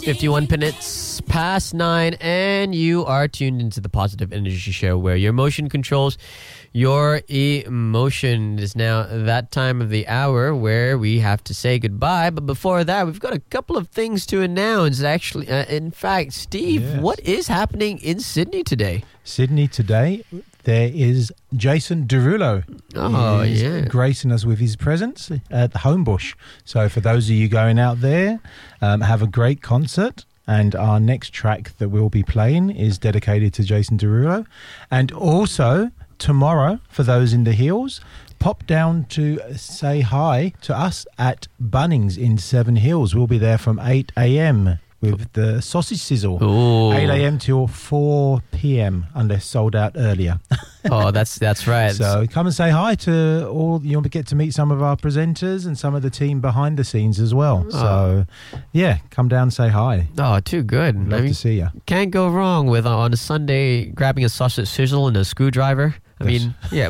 51 minutes past 9, and you are tuned into the Positive Energy Show, where your emotion controls your emotion. It is now that time of the hour where we have to say goodbye. But before that, we've got a couple of things to announce. Actually, in fact, Steve, Yes. what is happening in Sydney today? Sydney today, there is Jason Derulo. Oh, He is yeah. gracing us with his presence at Homebush. So for those of you going out there, have a great concert. And our next track that we'll be playing is dedicated to Jason Derulo. And also, tomorrow, for those in the hills, pop down to say hi to us at Bunnings in Seven Hills. We'll be there from 8 a.m. with the sausage sizzle. Ooh. 8 a.m. till 4 p.m. unless sold out earlier. Oh, that's right. So come and say hi to all. You'll get to meet some of our presenters and some of the team behind the scenes as well. So, yeah, come down and say hi. Oh, too good. Love to see you. Can't go wrong with on a Sunday grabbing a sausage sizzle and a screwdriver. I Yes. mean, yeah,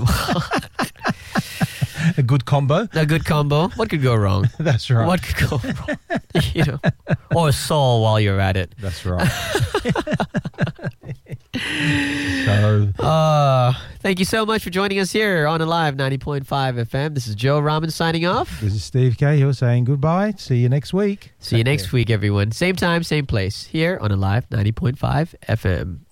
A good combo. a good combo. What could go wrong? That's right. What could go wrong? You know, or a saw while you're at it. That's right. So, Thank you so much for joining us here on Alive 90.5 FM. This is Joe Rahman signing off. this is Steve Cahill saying goodbye. See you next week. See you next week, everyone. Same time, same place here on Alive 90.5 FM.